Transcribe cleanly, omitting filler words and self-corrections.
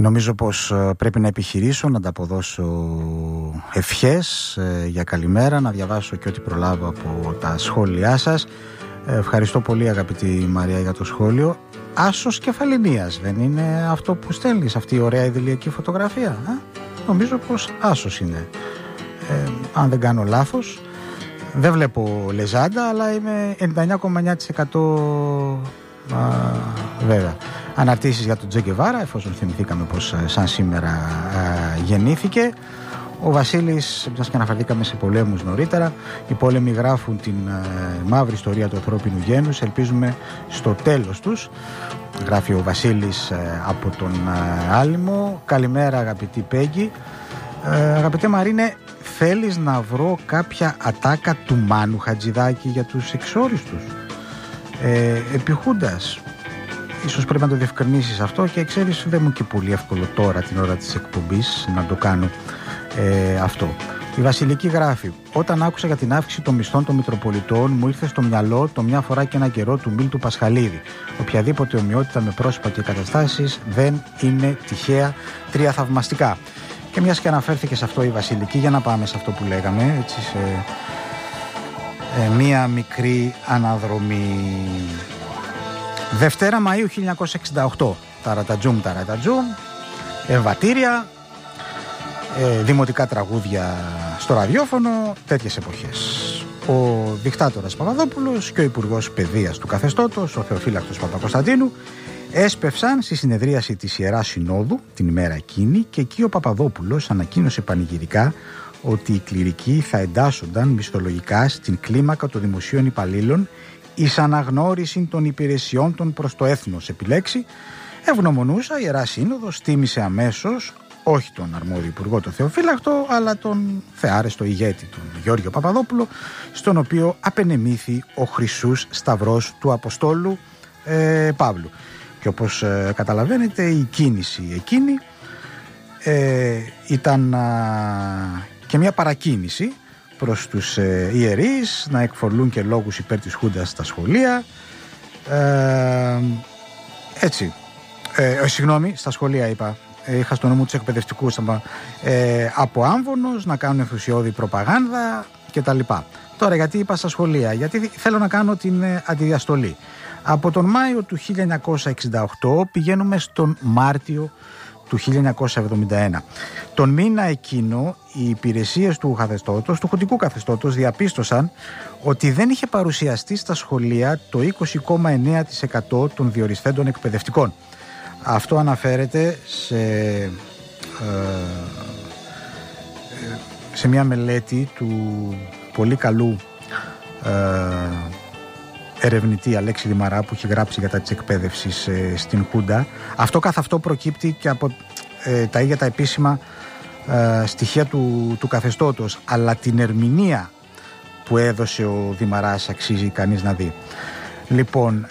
Νομίζω πως πρέπει να επιχειρήσω να ανταποδώσω ευχές για καλημέρα, να διαβάσω και ό,τι προλάβω από τα σχόλιά σας. Ευχαριστώ πολύ αγαπητή Μαρία για το σχόλιο. Άσος κεφαληνίας, δεν είναι αυτό που στέλνεις, αυτή η ωραία ιδηλιακή φωτογραφία? Νομίζω πως άσος είναι, αν δεν κάνω λάθος. Δεν βλέπω λεζάντα, αλλά είμαι 99,9% βέβαια. Αναρτήσεις για τον Τζε Γκεβάρα, εφόσον θυμηθήκαμε πως σαν σήμερα γεννήθηκε. Ο Βασίλης, μιας και αναφερθήκαμε σε πολέμους νωρίτερα, οι πόλεμοι γράφουν την μαύρη ιστορία του ανθρώπινου γένους, ελπίζουμε στο τέλος τους. Γράφει ο Βασίλης από τον Άλυμο. Καλημέρα αγαπητή Πέγγι. Αγαπητέ Μαρίνε, θέλεις να βρω κάποια ατάκα του Μάνου Χατζηδάκη για τους εξόριστους? Επιχούντας, ίσως πρέπει να το διευκρινίσεις αυτό, και ξέρεις δεν μου και πολύ εύκολο τώρα την ώρα της εκπομπής να το κάνω αυτό. Η Βασιλική γράφει: όταν άκουσα για την αύξηση των μισθών των Μητροπολιτών, μου ήρθε στο μυαλό το μια φορά και ένα καιρό του Μίλτου Πασχαλίδη. Οποιαδήποτε ομοιότητα με πρόσωπα και καταστάσεις δεν είναι τυχαία, τρία θαυμαστικά. Και μιας και αναφέρθηκε σε αυτό η Βασιλική, για να πάμε σε αυτό που λέγαμε, έτσι, σε μία μικρή αναδρομή. Δευτέρα Μαΐου 1968. Ταρατατζούμ, εμβατήρια, δημοτικά τραγούδια στο ραδιόφωνο, τέτοιες εποχές. Ο δικτάτορας Παπαδόπουλος και ο Υπουργός Παιδείας του καθεστώτος, ο Θεοφύλακτος Παπακοσταντίνου, έσπευσαν στη συνεδρίαση της Ιεράς Συνόδου την ημέρα εκείνη, και εκεί ο Παπαδόπουλος ανακοίνωσε πανηγυρικά ότι οι κληρικοί θα εντάσσονταν μισθολογικά στην κλίμακα των δημοσίων υπαλλήλων εις αναγνώριση των υπηρεσιών των προς το έθνος επιλέξει. Ευγνωμονούσα η Ιερά Σύνοδος τίμησε αμέσως όχι τον αρμόδιο υπουργό, τον Θεοφύλακτο, αλλά τον θεάρεστο ηγέτη, τον Γιώργιο Παπαδόπουλο, στον οποίο απενεμήθη ο χρυσούς σταυρός του Αποστόλου Παύλου. Και όπως καταλαβαίνετε, η κίνηση εκείνη ήταν και μια παρακίνηση προς τους ιερείς να εκφορλούν και λόγους υπέρ της Χούντας στα σχολεία. Στα σχολεία είπα. Είχα στο νου μου τους εκπαιδευτικούς από άμβονος να κάνουν ενθουσιώδη προπαγάνδα κτλ. Τώρα γιατί είπα στα σχολεία? Γιατί θέλω να κάνω την αντιδιαστολή. Από τον Μάιο του 1968 πηγαίνουμε στον Μάρτιο του 1971. Τον μήνα εκείνο οι υπηρεσίες του καθεστώτος, του χουντικού καθεστώτος, διαπίστωσαν ότι δεν είχε παρουσιαστεί στα σχολεία το 20,9% των διοριστέντων εκπαιδευτικών. Αυτό αναφέρεται σε μια μελέτη του πολύ καλού ερευνητή Αλέξη Δημαρά, που έχει γράψει για τα της εκπαίδευσης στην Χούντα. Αυτό καθ' αυτό προκύπτει και από τα ίδια τα επίσημα στοιχεία του καθεστώτος, αλλά την ερμηνεία που έδωσε ο Δημαράς αξίζει κανείς να δει. Λοιπόν,